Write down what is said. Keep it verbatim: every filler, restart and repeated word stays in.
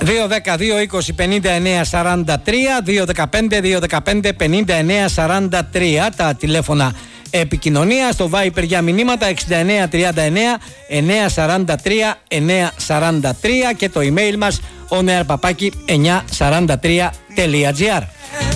δύο δέκα δύο είκοσι πενήντα εννέα σαράντα τρία, δύο δεκαπέντε δύο δεκαπέντε πενήντα εννέα σαράντα τρία τα τηλέφωνα επικοινωνία. Στο Viper για μηνύματα εξήντα εννέα τριάντα εννέα εννέα σαράντα τρία εννέα σαράντα τρία και το email μας oneair παπάκι εννιακόσια σαράντα τρία τελεία τζι άρ.